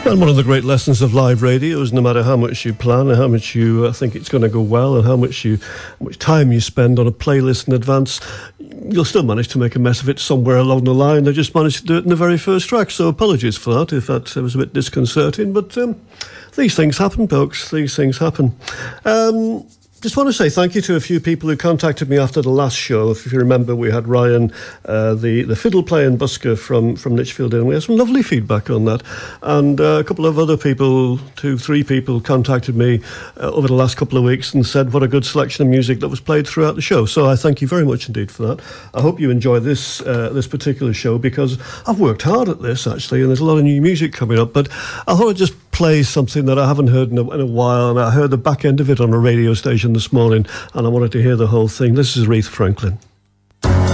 And one of the great lessons of live radio is no matter how much you plan and how much you think it's going to go well and how much time you spend on a playlist in advance, you'll still manage to make a mess of it somewhere along the line. They just managed to do it in the very first track, so apologies for that if that was a bit disconcerting, but these things happen, folks. These things happen. Just want to say thank you to a few people who contacted me after the last show. If you remember, we had Ryan, the fiddle playing busker from Litchfield Inn. We had some lovely feedback on that. And a couple of other people, 2-3 people, contacted me over the last couple of weeks and said what a good selection of music that was played throughout the show. So I thank you very much indeed for that. I hope you enjoy this particular show, because I've worked hard at this, actually, and there's a lot of new music coming up. But I thought I'd just play something that I haven't heard in a while, and I heard the back end of it on a radio station this morning, and I wanted to hear the whole thing. This is Aretha Franklin.